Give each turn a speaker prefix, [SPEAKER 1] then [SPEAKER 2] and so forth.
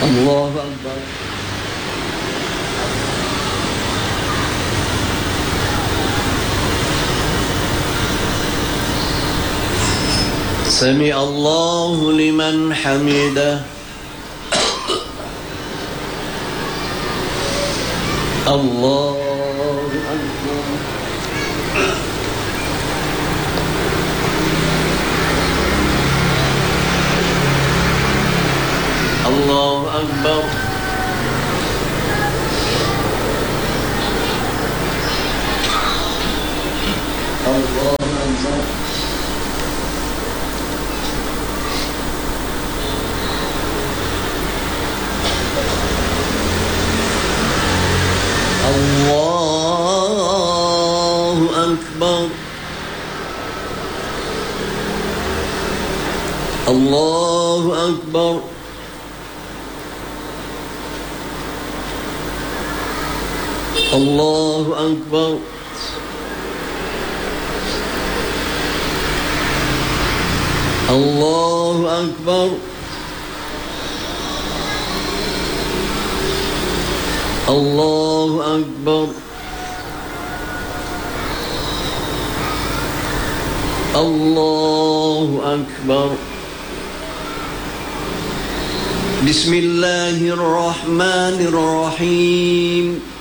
[SPEAKER 1] Allahu Akbar. Sami Allahu liman hamidah. Allahu Akbar. Allahu Akbar. Allahu Akbar. Allahu Akbar. Allahu Akbar. Allahu Akbar. Allahu Akbar. Allahu Akbar. Allahu Akbar. Bismillahirrahmanirrahim.